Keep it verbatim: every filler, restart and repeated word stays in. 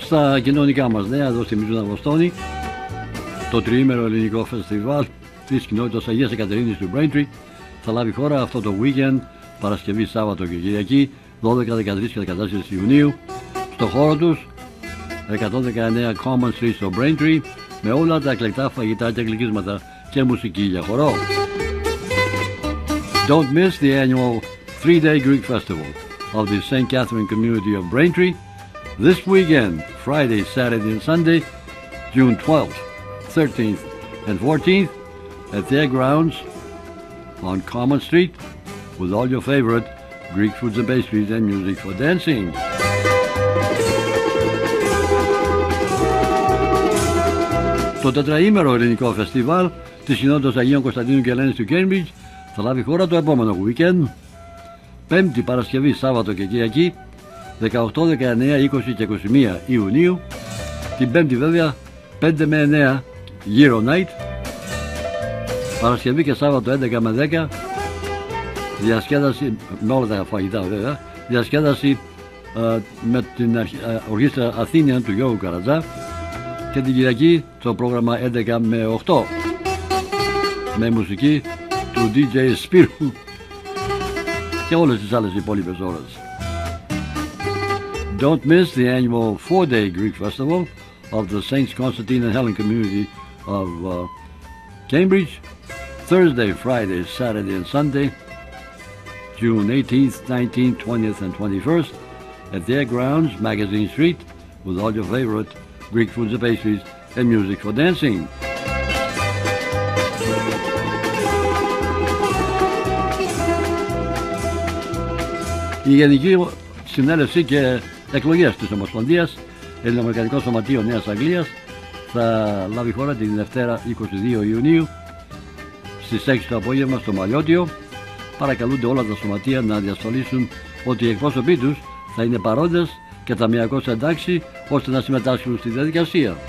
Στα κοινωνικά μας νέα, εδώ στη Μιζούνα Βοστόνη, το τριήμερο ελληνικό φεστιβάλ της κοινότητας Αγίας Εκατερίνης του Braintree θα λάβει χώρα αυτό το weekend, Παρασκευή, Σάββατο και Κυριακή, δώδεκα, δεκατρείς και δεκατέσσερις Ιουνίου, στο χώρο τους εκατόν δεκαεννέα Common Street στο Braintree, με όλα τα εκλεκτά φαγητά και γλυκίσματα και μουσική για χορό. Don't miss the annual three-day Greek festival of the Saint Catherine community of Braintree this weekend, Friday, Saturday and Sunday, June twelfth, thirteenth and fourteenth at their grounds on Common Street with all your favorite Greek foods and pastries and music for dancing. Το τετραήμερο ελληνικό φεστιβάλ της κοινότητας Αγίων Κωνσταντίνου και Ελένης του Cambridge θα λάβει χώρα το επόμενο weekend, Πέμπτη, Παρασκευή, Σάββατο και Κυριακή, δεκαοκτώ, δεκαεννέα, είκοσι και είκοσι μία Ιουνίου. Την Πέμπτη βέβαια πέντε με εννέα Euro Night, Παρασκευή και Σάββατο έντεκα με δέκα διασκέδαση με όλα τα φαγητά βέβαια, διασκέδαση ε, με την ε, ορχήστρα Αθήνιαν του Γιώργου Καρατζά, και την Κυριακή το πρόγραμμα έντεκα με οκτώ με μουσική του ντι τζέι Σπύρου και όλες τις άλλες υπόλοιπες ώρες. Don't miss the annual four-day Greek festival of the Saints Constantine and Helen community of uh, Cambridge, Thursday, Friday, Saturday and Sunday, June eighteenth, nineteenth, twentieth and twenty-first at their grounds, Magazine Street, with all your favorite Greek foods and pastries and music for dancing. Η Γενική Συνέλευση και Εκλογές της Ομοσπονδίας Ελληνοαμερικανικό Σωματείο Νέας Αγγλίας θα λάβει χώρα την Δευτέρα είκοσι δύο Ιουνίου στις έξι το απόγευμα στο Μαλιώτιο. Παρακαλούνται όλα τα σωματεία να διασφαλίσουν ότι οι εκπρόσωποι τους θα είναι παρόντες και ταμιακώς εντάξει ώστε να συμμετάσχουν στη διαδικασία.